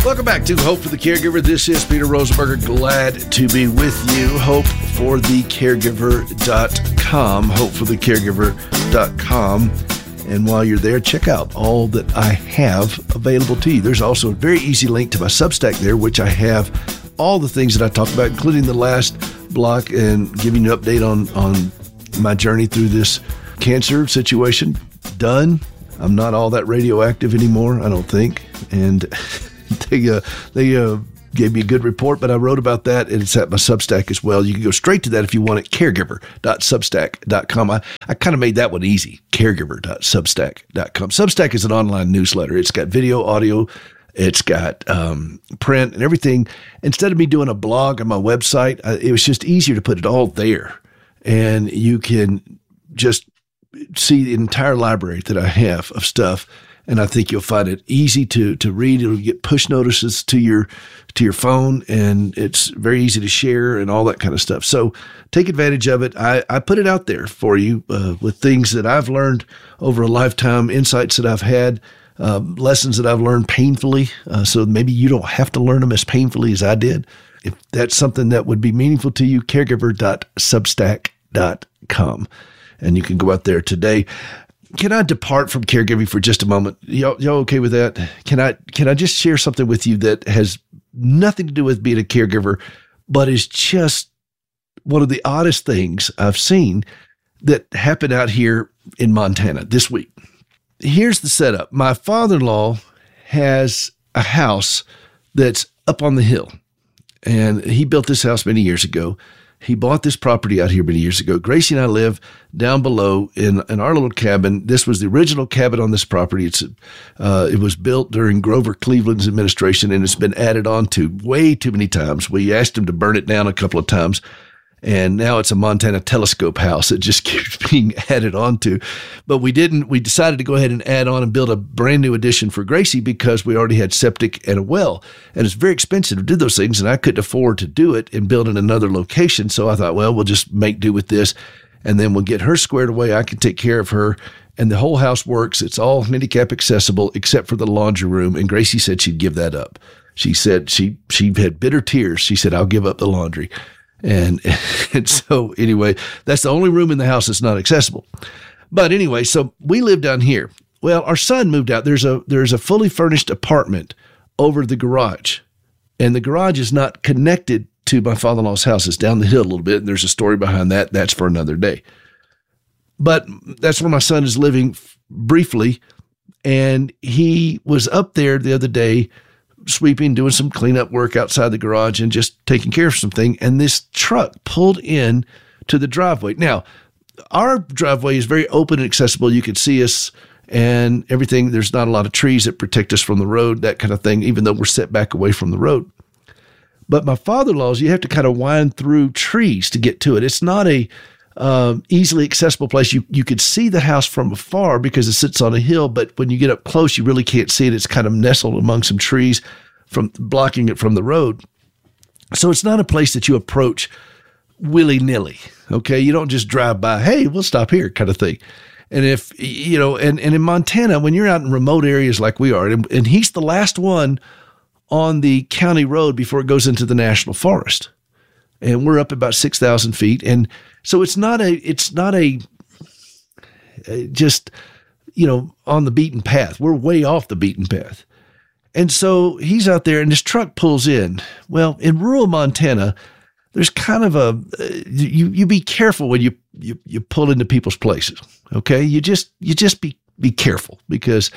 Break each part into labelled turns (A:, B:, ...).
A: Welcome back to Hope for the Caregiver. This is Peter Rosenberger. Glad to be with you. HopeForTheCaregiver.com. HopeForTheCaregiver.com. And while you're there, check out all that I have available to you. There's also a very easy link to my Substack there, which I have all the things that I talked about, including the last block and giving you an update on my journey through this cancer situation. Done. I'm not all that radioactive anymore, I don't think. And they gave me a good report, but I wrote about that, and it's at my Substack as well. You can go straight to that if you want it, caregiver.substack.com. I kind of made that one easy, caregiver.substack.com. Substack is an online newsletter. It's got video, audio, it's got print and everything. Instead of me doing a blog on my website, it was just easier to put it all there. And you can just see the entire library that I have of stuff. And I think you'll find it easy to read. It'll get push notices to your phone, and it's very easy to share and all that kind of stuff. So take advantage of it. I put it out there for you with things that I've learned over a lifetime, insights that I've had, lessons that I've learned painfully. So maybe you don't have to learn them as painfully as I did. If that's something that would be meaningful to you, caregiver.substack.com. And you can go out there today. Can I depart from caregiving for just a moment? Y'all okay with that? Can I just share something with you that has nothing to do with being a caregiver, but is just one of the oddest things I've seen that happened out here in Montana this week? Here's the setup. My father-in-law has a house that's up on the hill, and he built this house many years ago. He bought this property out here many years ago. Gracie and I live down below in our little cabin. This was the original cabin on this property. It was built during Grover Cleveland's administration, and it's been added on to way too many times. We asked him to burn it down a couple of times, and now it's a Montana telescope house. It just keeps being added on to. But we didn't. We decided to go ahead and add on and build a brand new addition for Gracie because we already had septic and a well. And it's very expensive to do those things, and I couldn't afford to do it and build in another location. So I thought, well, we'll just make do with this, and then we'll get her squared away. I can take care of her, and the whole house works. It's all handicap accessible except for the laundry room, and Gracie said she'd give that up. She said she had bitter tears. She said, I'll give up the laundry. And so anyway, that's the only room in the house that's not accessible. But anyway, so we live down here. Well, our son moved out. There's a fully furnished apartment over the garage, and the garage is not connected to my father-in-law's house. It's down the hill a little bit, and there's a story behind that. That's for another day. But that's where my son is living briefly, and he was up there the other day sweeping, doing some cleanup work outside the garage and just taking care of something. And this truck pulled in to the driveway. Now, our driveway is very open and accessible. You can see us and everything. There's not a lot of trees that protect us from the road, that kind of thing, even though we're set back away from the road. But my father-in-law's, you have to kind of wind through trees to get to it. It's not a easily accessible place. You could see the house from afar because it sits on a hill, but when you get up close, you really can't see it. It's kind of nestled among some trees from blocking it from the road. So it's not a place that you approach willy-nilly. Okay. You don't just drive by, hey, we'll stop here kind of thing. And if, you know, and in Montana, when you're out in remote areas like we are, and he's the last one on the county road before it goes into the national forest. And we're up about 6,000 feet. And so it's not a just, you know, on the beaten path. We're way off the beaten path. And so he's out there and this truck pulls in. Well, in rural Montana, there's kind of you be careful when you pull into people's places. Okay. You just be careful because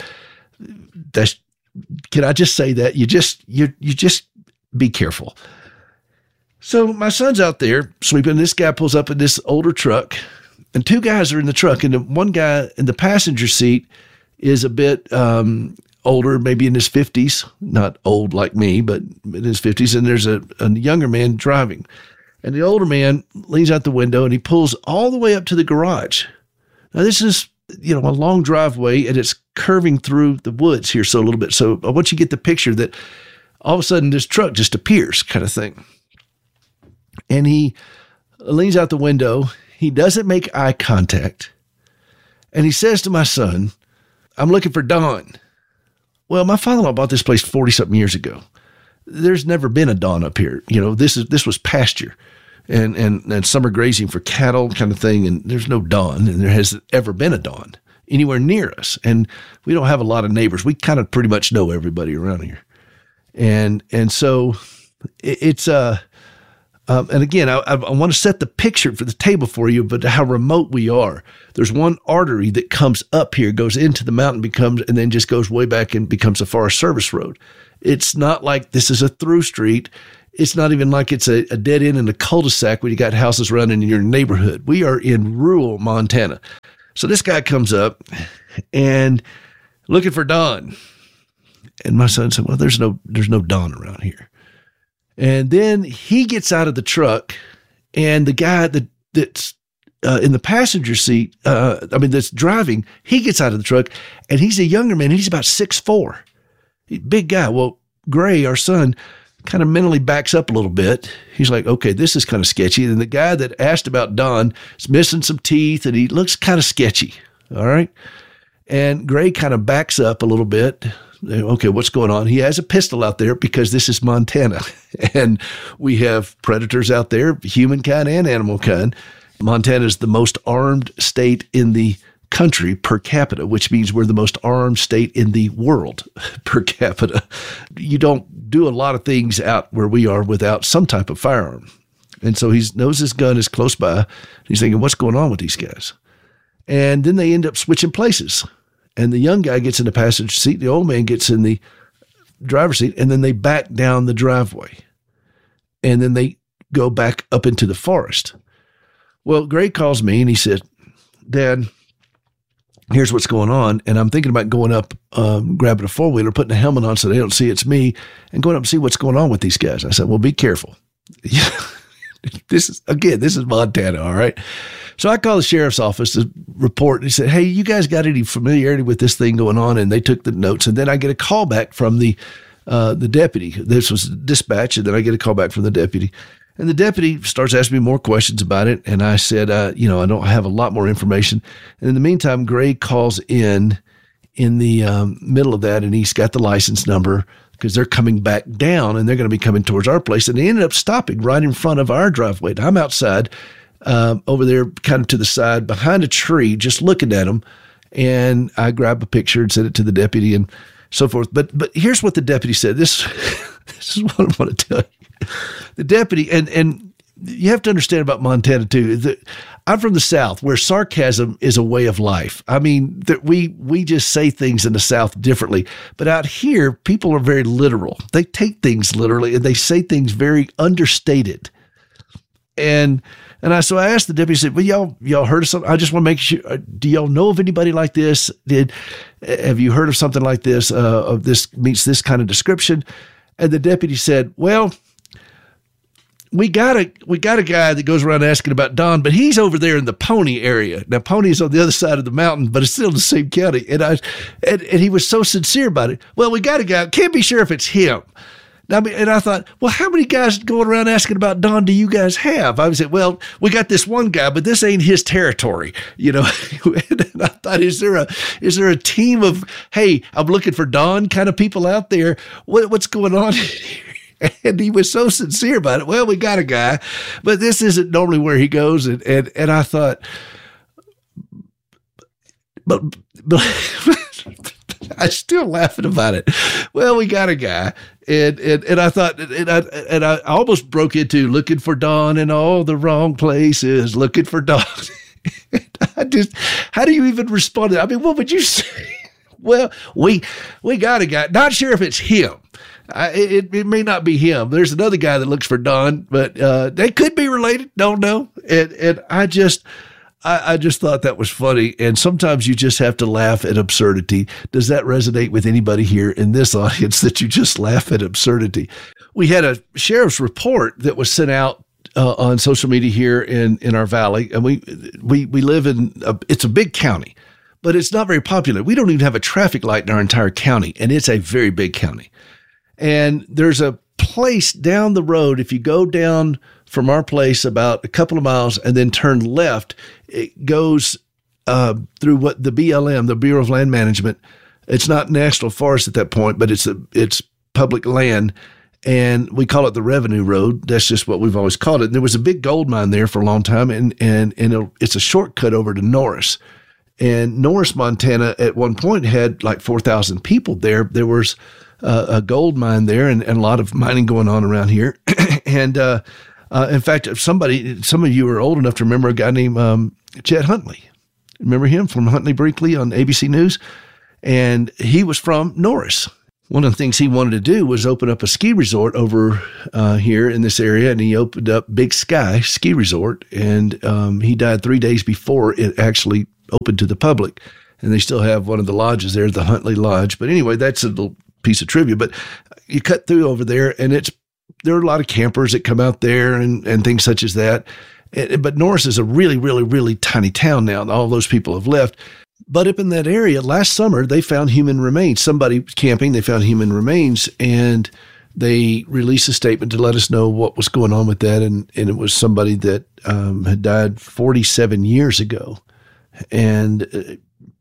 A: can I just say that you just be careful. So my son's out there sweeping. This guy pulls up in this older truck, and two guys are in the truck. And the one guy in the passenger seat is a bit older, maybe in his 50s, not old like me, but in his 50s. And there's a younger man driving. And the older man leans out the window and he pulls all the way up to the garage. Now, this is, you know, a long driveway, and it's curving through the woods here so a little bit. So I want you to get the picture that all of a sudden this truck just appears kind of thing. And he leans out the window. He doesn't make eye contact. And he says to my son, I'm looking for Don. Well, my father-in-law bought this place 40-something years ago. There's never been a Dawn up here. This was pasture and summer grazing for cattle kind of thing, and there's no Dawn, and there hasn't ever been a Dawn anywhere near us. And we don't have a lot of neighbors. We kind of pretty much know everybody around here. And so it's and again, I want to set the picture for the table for you, but how remote we are. There's one artery that comes up here, goes into the mountain, and then just goes way back and becomes a Forest Service road. It's not like this is a through street. It's not even like it's a dead end in a cul-de-sac where you got houses running in your neighborhood. We are in rural Montana. So this guy comes up and looking for Dawn. And my son said, well, there's no Dawn around here. And then he gets out of the truck, and the guy that's in the passenger seat, that's driving, he gets out of the truck, and he's a younger man. He's about 6'4", big guy. Well, Gray, our son, kind of mentally backs up a little bit. He's like, okay, this is kind of sketchy. And the guy that asked about Dawn is missing some teeth, and he looks kind of sketchy. All right. And Gray kind of backs up a little bit. Okay, what's going on? He has a pistol out there because this is Montana, and we have predators out there, humankind and animal kind. Montana is the most armed state in the country per capita, which means we're the most armed state in the world per capita. You don't do a lot of things out where we are without some type of firearm. And so he knows his gun is close by. He's thinking, what's going on with these guys? And then they end up switching places. And the young guy gets in the passenger seat, the old man gets in the driver's seat, and then they back down the driveway. And then they go back up into the forest. Well, Gray calls me and he said, Dad, here's what's going on. And I'm thinking about going up, grabbing a four-wheeler, putting a helmet on so they don't see it's me, and going up and see what's going on with these guys. I said, well, be careful. This is Montana, all right? So I called the sheriff's office to report, and he said, hey, you guys got any familiarity with this thing going on? And they took the notes. And then I get a call back from the deputy. This was dispatch, and then I get a call back from the deputy. And the deputy starts asking me more questions about it. And I said, I don't have a lot more information. And in the meantime, Gray calls in the middle of that, and he's got the license number because they're coming back down, and they're going to be coming towards our place. And they ended up stopping right in front of our driveway. And I'm outside over there kind of to the side behind a tree, just looking at them. And I grabbed a picture and sent it to the deputy and so forth. But here's what the deputy said. This is what I want to tell you. The deputy, and you have to understand about Montana too. I'm from the South, where sarcasm is a way of life. I mean, we just say things in the South differently. But out here, people are very literal. They take things literally, and they say things very understated. So I asked the deputy, I said, well, y'all heard of something? I just want to make sure, do y'all know of anybody like this? Have you heard of something like this? Of this meets this kind of description? And the deputy said, well, we got a guy that goes around asking about Dawn, but he's over there in the Pony area. Now, Pony is on the other side of the mountain, but it's still in the same county. And he was so sincere about it. Well, we got a guy. Can't be sure if it's him. And I thought, well, how many guys going around asking about Dawn do you guys have? I said, well, we got this one guy, but this ain't his territory, And I thought, is there a team of, hey, I'm looking for Dawn kind of people out there? What's going on here? And he was so sincere about it. Well, we got a guy, but this isn't normally where he goes. And I thought, but I still laughing about it. Well, we got a guy, and I thought, and I almost broke into looking for Dawn in all the wrong places, looking for Dawn. How do you even respond to that? I mean, what would you say? Well, we got a guy. Not sure if it's him. It may not be him. There's another guy that looks for Dawn, but they could be related. Don't know. And I just thought that was funny. And sometimes you just have to laugh at absurdity. Does that resonate with anybody here in this audience, that you just laugh at absurdity? We had a sheriff's report that was sent out on social media here in our valley, and we live in it's a big county, but it's not very popular. We don't even have a traffic light in our entire county, and it's a very big county. And there's a place down the road. If you go down from our place about a couple of miles and then turn left, it goes through what the BLM, the Bureau of Land Management, It's not national forest at that point, but it's public land. And we call it the Revenue Road. That's just what we've always called it. And there was a big gold mine there for a long time, and it's a shortcut over to Norris. And Norris, Montana, at one point had like 4,000 people there. There was a gold mine there, and a lot of mining going on around here. And in fact, some of you are old enough to remember a guy named Chet Huntley. Remember him from Huntley Brinkley on ABC News? And he was from Norris. One of the things he wanted to do was open up a ski resort over here in this area, and he opened up Big Sky Ski Resort, and he died 3 days before it actually opened to the public. And they still have one of the lodges there, the Huntley Lodge. But anyway, that's a little piece of trivia. But you cut through over there, and there are a lot of campers that come out there and things such as that. But Norris is a really, really, really tiny town now. All those people have left. But up in that area, last summer, they found human remains. Somebody camping, they found human remains, and they released a statement to let us know what was going on with that. And it was somebody that had died 47 years ago. And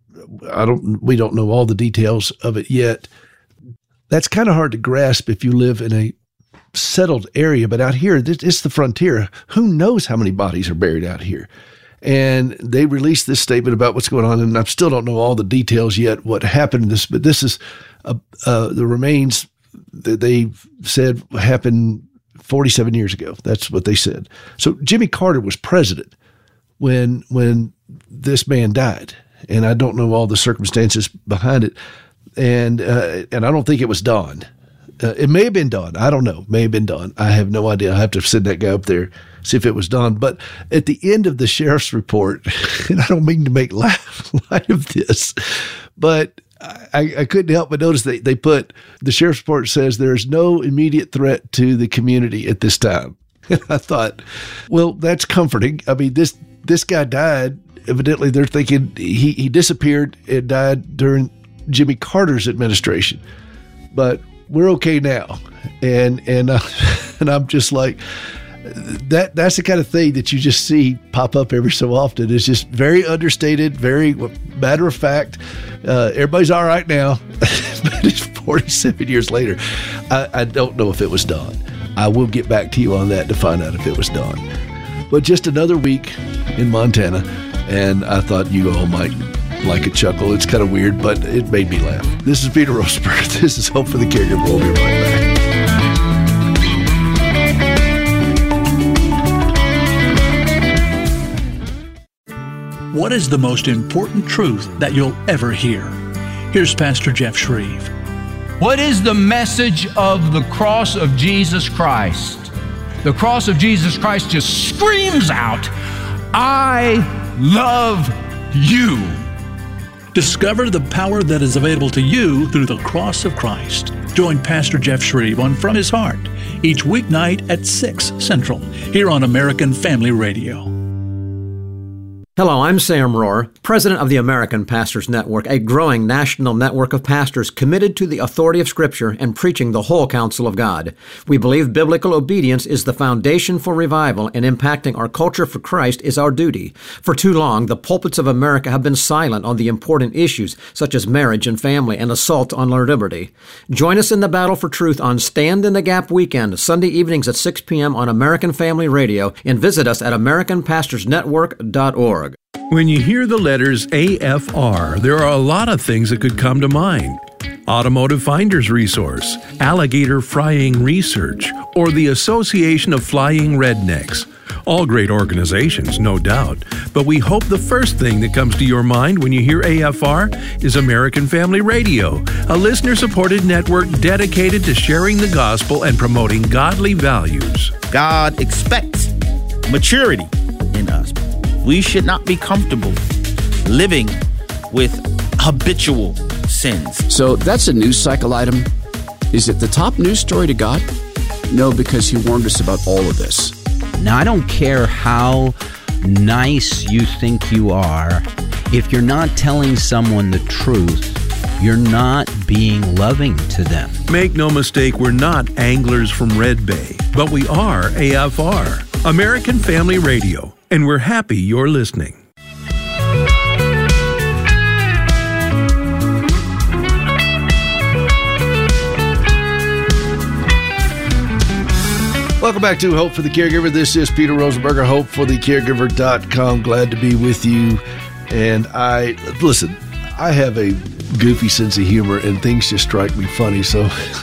A: we don't know all the details of it yet. That's kind of hard to grasp if you live in a settled area, but out here, it's the frontier. Who knows how many bodies are buried out here? And they released this statement about what's going on, and I still don't know all the details yet, what happened to this, but this is the remains that they said happened 47 years ago. That's what they said. So Jimmy Carter was president when this man died, and I don't know all the circumstances behind it, and I don't think it was Don. It may have been Don. I don't know. May have been Don. I have no idea. I have to send that guy up there, see if it was Don. But at the end of the sheriff's report, and I don't mean to make light of this, but I couldn't help but notice they put, the sheriff's report says there is no immediate threat to the community at this time. I thought, well, that's comforting. I mean, this guy died. Evidently, they're thinking he disappeared and died during Jimmy Carter's administration. But we're okay now. And I'm just like, that's the kind of thing that you just see pop up every so often. It's just very understated, very matter of fact. Everybody's all right now, but it's 47 years later. I don't know if it was Don. I will get back to you on that to find out if it was Don. But just another week in Montana, and I thought you all might like a chuckle. It's kind of weird, but it made me laugh. This is Peter Rosenberg. This is Hope for the Caregiver. We'll be right back.
B: What is the most important truth that you'll ever hear? Here's Pastor Jeff Shreve.
C: What is the message of the cross of Jesus Christ? The cross of Jesus Christ just screams out, I love you.
B: Discover the power that is available to you through the cross of Christ. Join Pastor Jeff Shreve on From His Heart each weeknight at 6 Central here on American Family Radio.
D: Hello, I'm Sam Rohr, president of the American Pastors Network, a growing national network of pastors committed to the authority of Scripture and preaching the whole counsel of God. We believe biblical obedience is the foundation for revival, and impacting our culture for Christ is our duty. For too long, the pulpits of America have been silent on the important issues such as marriage and family and assault on our liberty. Join us in the battle for truth on Stand in the Gap weekend, Sunday evenings at 6 p.m. on American Family Radio, and visit us at AmericanPastorsNetwork.org.
E: When you hear the letters AFR, there are a lot of things that could come to mind. Automotive Finder's Resource, Alligator Frying Research, or the Association of Flying Rednecks. All great organizations, no doubt, but we hope the first thing that comes to your mind when you hear AFR is American Family Radio, a listener-supported network dedicated to sharing the gospel and promoting godly values.
F: God expects maturity in us. We should not be comfortable living with habitual sins.
G: So that's a news cycle item. Is it the top news story to God? No, because He warned us about all of this.
H: Now, I don't care how nice you think you are. If you're not telling someone the truth, you're not being loving to them.
E: Make no mistake, we're not anglers from Red Bay, but we are AFR, American Family Radio, and we're happy you're listening.
A: Welcome back to Hope for the Caregiver. This is Peter Rosenberger, hopeforthecaregiver.com. Glad to be with you. And I have a goofy sense of humor, and things just strike me funny. So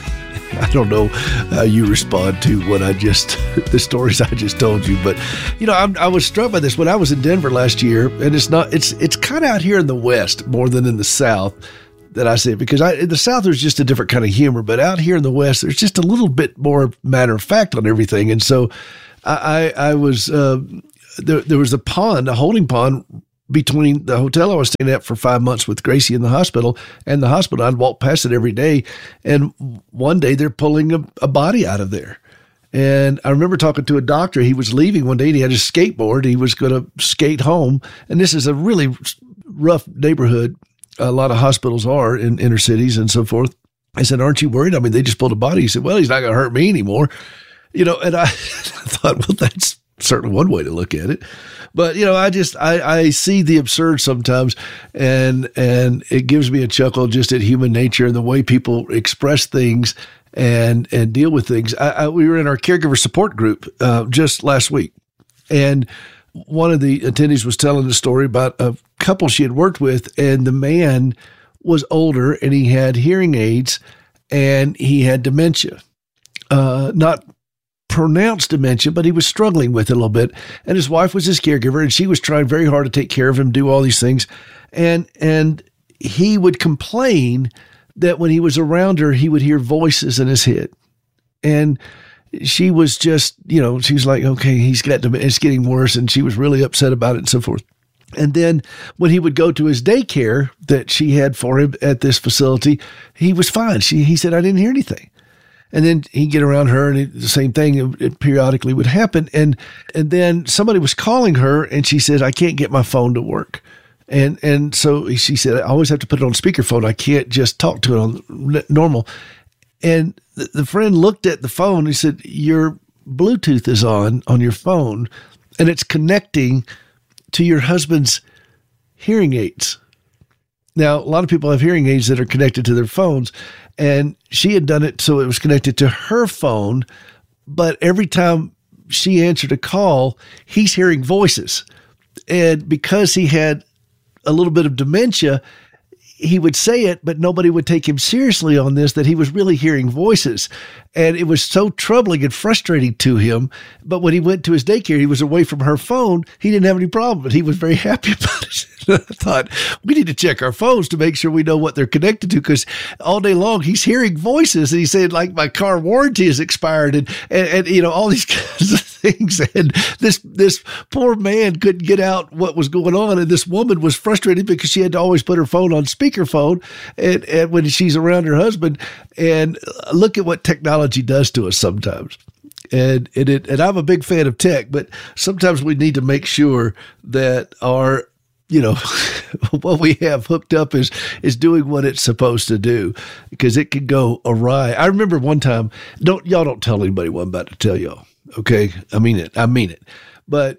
A: I don't know how you respond to the stories I just told you. But, I was struck by this when I was in Denver last year, and it's kind of out here in the West more than in the South that I say it, because in the South there's just a different kind of humor, but out here in the West there's just a little bit more matter of fact on everything. And so I was there was a holding pond between the hotel I was staying at for 5 months with Gracie in the hospital and the hospital. I'd walk past it every day, and one day they're pulling a body out of there. And I remember talking to a doctor. He was leaving one day and he had his skateboard. He was going to skate home, and this is a really rough neighborhood. A lot of hospitals are in inner cities and so forth. I said, "Aren't you worried? I mean, they just pulled a body." He said, "Well, he's not going to hurt me anymore." And I thought, well, that's certainly one way to look at it. But, I see the absurd sometimes, and it gives me a chuckle just at human nature and the way people express things and deal with things. We were in our caregiver support group just last week, and one of the attendees was telling a story about a couple she had worked with, and the man was older and he had hearing aids and he had dementia. Not pronounced dementia, but he was struggling with it a little bit. And his wife was his caregiver, and she was trying very hard to take care of him, do all these things. And he would complain that when he was around her, he would hear voices in his head. And she was just, she was like, okay, it's getting worse. And she was really upset about it and so forth. And then when he would go to his daycare that she had for him at this facility, he was fine. He said, "I didn't hear anything." And then he'd get around her, and the same thing it periodically would happen. And then somebody was calling her, and she said, "I can't get my phone to work." And so she said, "I always have to put it on speakerphone. I can't just talk to it on normal." And the friend looked at the phone and he said, "Your Bluetooth is on your phone, and it's connecting to your husband's hearing aids." Now, a lot of people have hearing aids that are connected to their phones, and she had done it so it was connected to her phone, but every time she answered a call, he's hearing voices. And because he had a little bit of dementia, he would say it, but nobody would take him seriously on this, that he was really hearing voices. And it was so troubling and frustrating to him. But when he went to his daycare, he was away from her phone. He didn't have any problem, but he was very happy about it. I thought, we need to check our phones to make sure we know what they're connected to, because all day long he's hearing voices, and he said, like, my car warranty is expired, and all these kinds of things. And this poor man couldn't get out what was going on, and this woman was frustrated because she had to always put her phone on speakerphone and when she's around her husband. And look at what technology does to us sometimes. And I'm a big fan of tech, but sometimes we need to make sure that our what we have hooked up is doing what it's supposed to do, because it can go awry. I remember one time, y'all don't tell anybody what I'm about to tell y'all. Okay. I mean it. But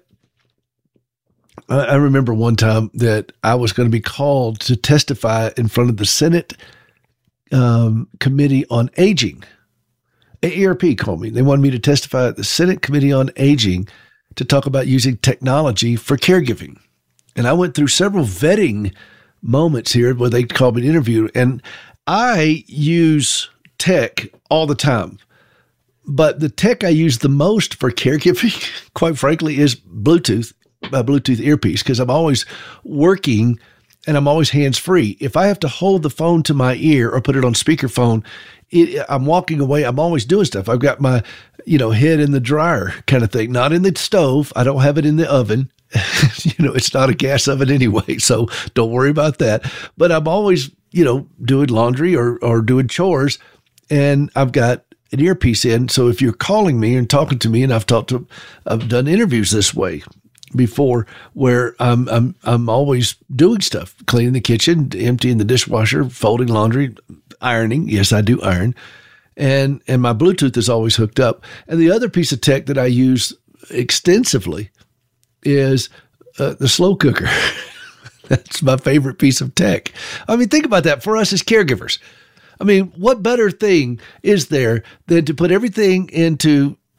A: I remember one time that I was going to be called to testify in front of the Senate Committee on Aging. AARP called me. They wanted me to testify at the Senate Committee on Aging to talk about using technology for caregiving. And I went through several vetting moments here where they called me to interview. And I use tech all the time. But the tech I use the most for caregiving, quite frankly, is Bluetooth earpiece, because I'm always working and I'm always hands-free. If I have to hold the phone to my ear or put it on speakerphone, I'm walking away. I'm always doing stuff. I've got my, head in the dryer kind of thing, not in the stove. I don't have it in the oven. It's not a gas oven anyway, so don't worry about that. But I'm always, doing laundry or doing chores, and I've got an earpiece in. So if you're calling me and talking to me, and I've done interviews this way before, where I'm always doing stuff, cleaning the kitchen, emptying the dishwasher, folding laundry, ironing. Yes, I do iron. And my Bluetooth is always hooked up. And the other piece of tech that I use extensively is the slow cooker. That's my favorite piece of tech. I mean, think about that for us as caregivers. I mean, what better thing is there than to put everything into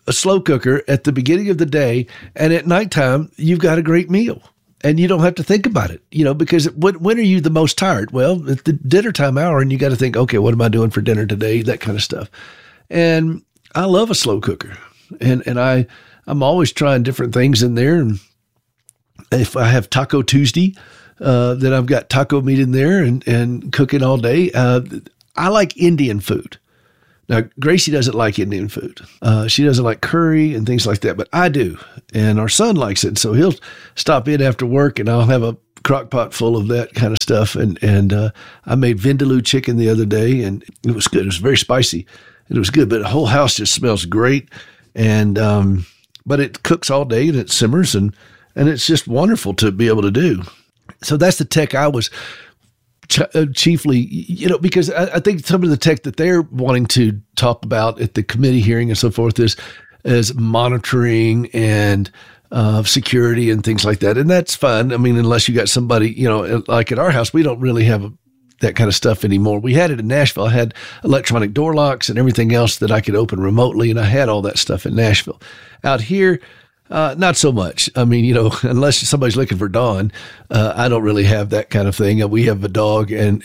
A: a slow cooker at the beginning of the day, and at nighttime, you've got a great meal. And you don't have to think about it, because when are you the most tired? Well, at the dinner time hour, and you got to think, okay, what am I doing for dinner today? That kind of stuff. And I love a slow cooker, and I'm always trying different things in there. And if I have Taco Tuesday, then I've got taco meat in there and cooking all day. I like Indian food. Now, Gracie doesn't like Indian food. She doesn't like curry and things like that, but I do. And our son likes it. So he'll stop in after work and I'll have a crock pot full of that kind of stuff. And I made vindaloo chicken the other day and it was good. It was very spicy. It was good, but the whole house just smells great. And, but it cooks all day and it simmers and it's just wonderful to be able to do. So that's the tech I was chiefly, because I think some of the tech that they're wanting to talk about at the committee hearing and so forth is monitoring and security and things like that. And that's fun. I mean, unless you got somebody, like at our house, we don't really have that kind of stuff anymore. We had it in Nashville. I had electronic door locks and everything else that I could open remotely. And I had all that stuff in Nashville. Out here, not so much. I mean, unless somebody's looking for Dawn, I don't really have that kind of thing. We have a dog and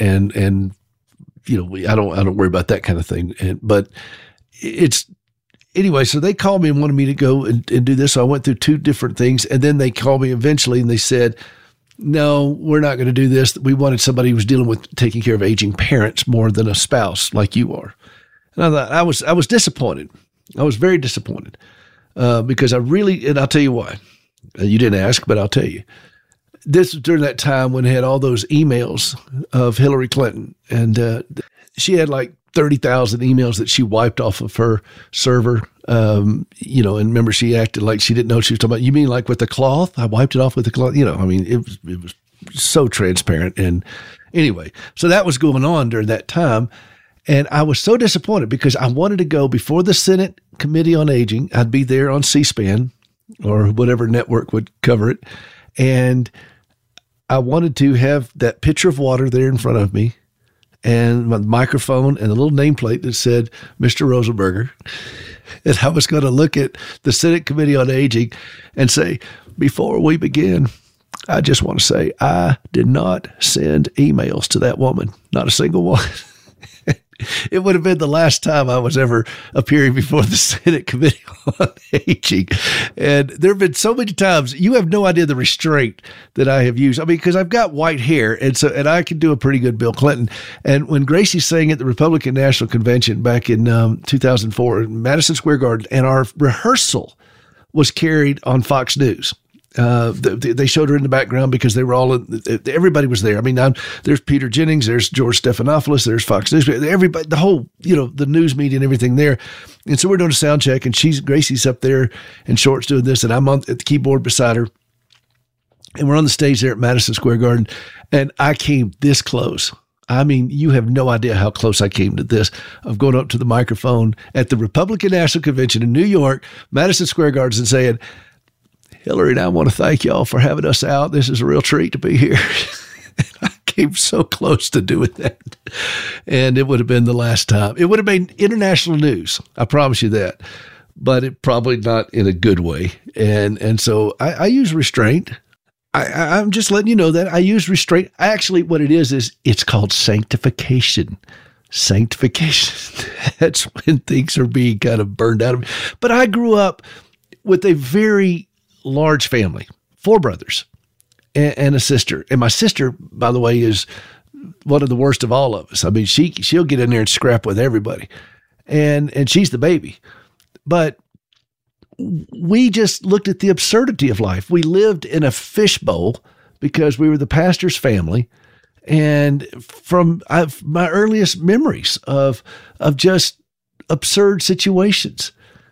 A: I don't worry about that kind of thing. But it's anyway. So they called me and wanted me to go and do this. So I went through 2 different things and then they called me eventually and they said, no, we're not going to do this. We wanted somebody who was dealing with taking care of aging parents more than a spouse like you are. And I thought I was disappointed. I was very disappointed. Because and I'll tell you why. You didn't ask, but I'll tell you. This was during that time when I had all those emails of Hillary Clinton, and she had like 30,000 emails that she wiped off of her server. And remember, she acted like she didn't know what she was talking about. You mean like with the cloth? I wiped it off with the cloth. It was so transparent. And anyway, so that was going on during that time. And I was so disappointed because I wanted to go before the Senate Committee on Aging. I'd be there on C-SPAN or whatever network would cover it. And I wanted to have that pitcher of water there in front of me and my microphone and a little nameplate that said, Mr. Rosenberger. And I was going to look at the Senate Committee on Aging and say, before we begin, I just want to say I did not send emails to that woman. Not a single one. It would have been the last time I was ever appearing before the Senate Committee on Aging. And there have been so many times, you have no idea the restraint that I have used. I mean, because I've got white hair, and I can do a pretty good Bill Clinton. And when Gracie sang at the Republican National Convention back in 2004 in Madison Square Garden, and our rehearsal was carried on Fox News. They showed her in the background because they were everybody was there. I mean, there's Peter Jennings, there's George Stephanopoulos, there's Fox News, everybody, the whole, the news media and everything there. And so we're doing a sound check and Gracie's up there in shorts doing this and I'm at the keyboard beside her and we're on the stage there at Madison Square Garden and I came this close. I mean, you have no idea how close I came to this of going up to the microphone at the Republican National Convention in New York, Madison Square Garden and saying, Hillary and I want to thank y'all for having us out. This is a real treat to be here. I came so close to doing that. And it would have been the last time. It would have been international news. I promise you that. But it probably not in a good way. And so I use restraint. I'm just letting you know that I use restraint. Actually, what it is it's called sanctification. Sanctification. That's when things are being kind of burned out of me. But I grew up with a very large family, 4 brothers and a sister. And my sister, by the way, is one of the worst of all of us. I mean, she'll get in there and scrap with everybody. And she's the baby. But we just looked at the absurdity of life. We lived in a fishbowl because we were the pastor's family. And from my earliest memories of just absurd situations,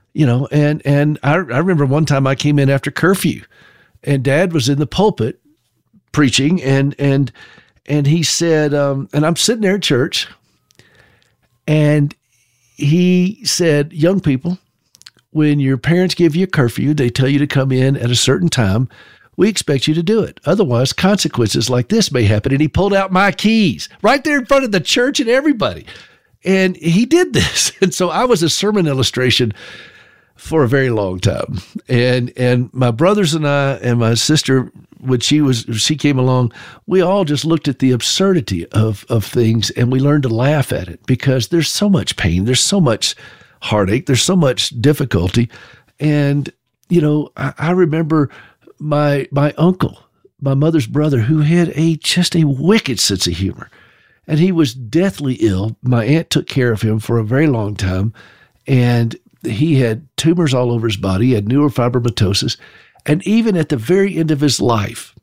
A: and I remember one time I came in after curfew and Dad was in the pulpit preaching and he said, and I'm sitting there at church and he said, young people, when your parents give you a curfew, they tell you to come in at a certain time. We expect you to do it. Otherwise, consequences like this may happen. And he pulled out my keys right there in front of the church and everybody. And he did this. And so I was a sermon illustration for a very long time. And my brothers and I and my sister, when she came along, we all just looked at the absurdity of things, and we learned to laugh at it, because there's so much pain, there's so much heartache, there's so much difficulty. And, I remember my uncle, my mother's brother, who had just a wicked sense of humor, and he was deathly ill. My aunt took care of him for a very long time, and he had tumors all over his body. He had neurofibromatosis. And even at the very end of his life,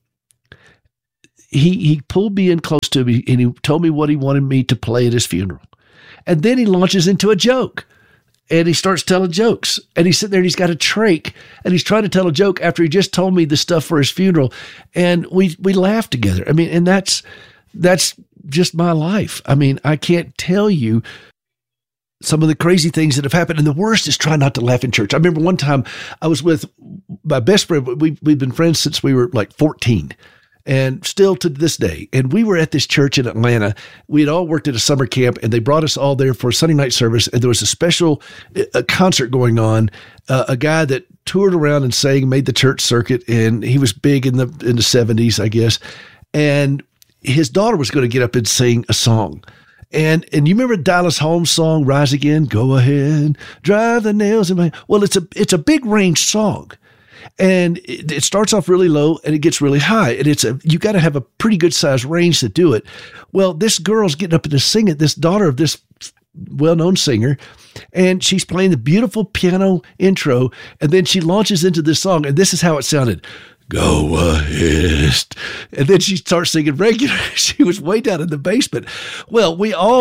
A: he pulled me in close to me, and he told me what he wanted me to play at his funeral. And then he launches into a joke, and he starts telling jokes. And he's sitting there, and he's got a trach, and he's trying to tell a joke after he just told me the stuff for his funeral. And we laughed together. I mean, and that's just my life. I mean, I can't tell you some of the crazy things that have happened. And the worst is trying not to laugh in church. I remember one time I was with my best friend. We've been friends since we were like 14, and still to this day. And we were at this church in Atlanta. We had all worked at a summer camp, and they brought us all there for a Sunday night service. And there was a special concert going on. A guy that toured around and sang, made the church circuit, and he was big in the 70s, I guess. And his daughter was going to get up and sing a song. And you remember Dallas Holmes' song, Rise Again? Go ahead, drive the nails in my... Well, it's a big range song. And it starts off really low and it gets really high. And you got to have a pretty good sized range to do it. Well, this girl's getting up and to sing it, this daughter of this well-known singer, and she's playing the beautiful piano intro. And then she launches into this song, and this is how it sounded. Go ahead. And then she starts singing regular. She was way down in the basement. Well,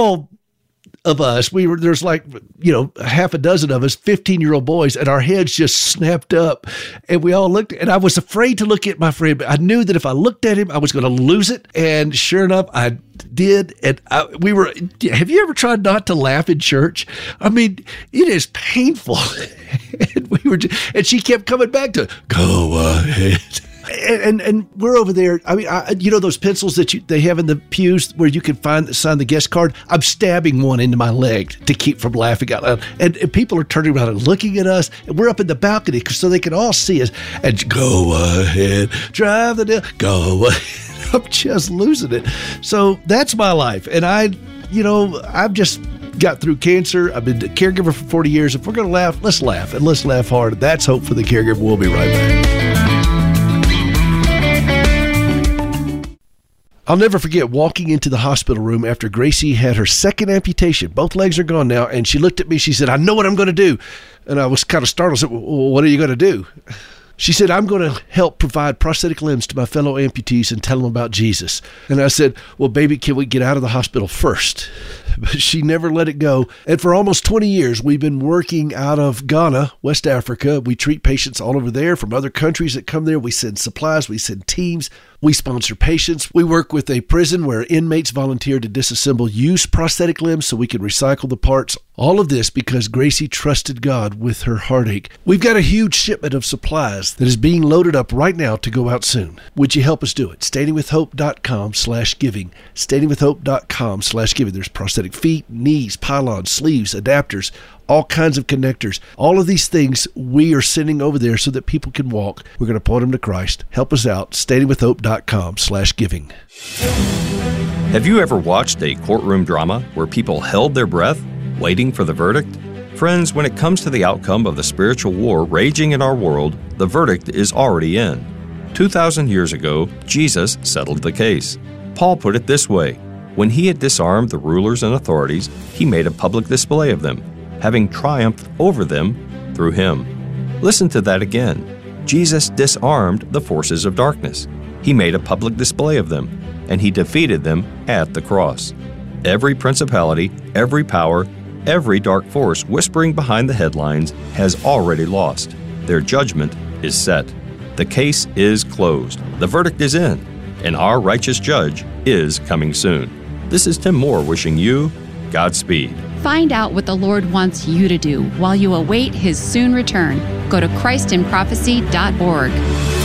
A: there's like, half a dozen of us, 15-year-old boys, and our heads just snapped up. And we all looked, and I was afraid to look at my friend, but I knew that if I looked at him, I was going to lose it. And sure enough, I did. And have you ever tried not to laugh in church? I mean, it is painful. And she kept coming back to, go ahead. And we're over there. I mean, those pencils that they have in the pews where you can sign the guest card? I'm stabbing one into my leg to keep from laughing out loud. And people are turning around and looking at us. And we're up in the balcony so they can all see us. And go ahead, drive the nail, go ahead. I'm just losing it. So that's my life. And I've just got through cancer. I've been a caregiver for 40 years. If we're going to laugh, let's laugh, and let's laugh hard. That's Hope for the Caregiver. We'll be right back. I'll never forget walking into the hospital room after Gracie had her second amputation. Both legs are gone now. And she looked at me. She said, I know what I'm going to do. And I was kind of startled. I said, well, what are you going to do? She said, I'm going to help provide prosthetic limbs to my fellow amputees and tell them about Jesus. And I said, well, baby, can we get out of the hospital first? But she never let it go. And for almost 20 years, we've been working out of Ghana, West Africa. We treat patients all over there from other countries that come there. We send supplies. We send teams. We sponsor patients. We work with a prison where inmates volunteer to disassemble used prosthetic limbs so we can recycle the parts. All of this because Gracie trusted God with her heartache. We've got a huge shipment of supplies that is being loaded up right now to go out soon. Would you help us do it? StandingWithHope.com/giving. StandingWithHope.com/giving. There's prosthetic feet, knees, pylons, sleeves, adapters, all kinds of connectors. All of these things we are sending over there so that people can walk. We're going to point them to Christ. Help us out. StandingWithHope.com/giving.
I: Have you ever watched a courtroom drama where people held their breath, waiting for the verdict? Friends, when it comes to the outcome of the spiritual war raging in our world, the verdict is already in. 2,000 years ago, Jesus settled the case. Paul put it this way: when he had disarmed the rulers and authorities, he made a public display of them, having triumphed over them through him. Listen to that again. Jesus disarmed the forces of darkness. He made a public display of them, and he defeated them at the cross. Every principality, every power, every dark force whispering behind the headlines has already lost. Their judgment is set. The case is closed. The verdict is in, and our righteous judge is coming soon. This is Tim Moore wishing you Godspeed.
J: Find out what the Lord wants you to do while you await His soon return. Go to ChristinProphecy.org.